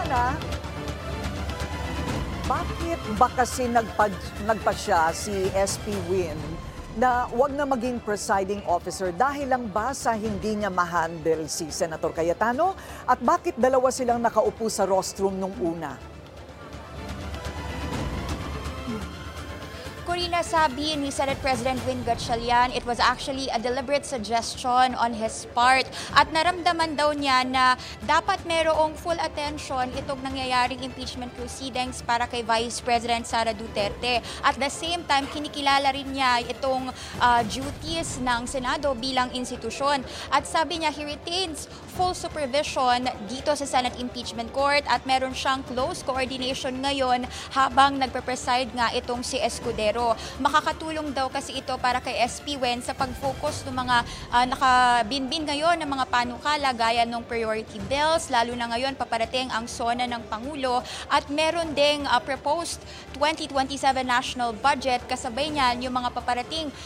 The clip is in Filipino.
una, bakit ba kasi nagpasya si SP Win na wag na maging presiding officer dahil lang ba sa hindi niya ma-handle si Senator Cayetano? At bakit dalawa silang nakaupo sa rostrum nung una? Corina, sabi ni Senate President Win Gatchalian, it was actually a deliberate suggestion on his part. At naramdaman daw niya na dapat merong full attention itong nangyayaring impeachment proceedings para kay Vice President Sara Duterte. At the same time, kinikilala rin niya itong duties ng Senado bilang institusyon. At sabi niya, he retains full supervision dito sa Senate Impeachment Court at meron siyang close coordination ngayon habang nagpe-preside nga itong si Escudero. Makakatulong daw kasi ito para kay SP Wen sa pag-focus ng mga nakabinbin ngayon ng mga panukala gaya ng priority bills, lalo na ngayon paparating ang SONA ng Pangulo at meron ding proposed 2027 national budget kasabay niyan yung mga paparating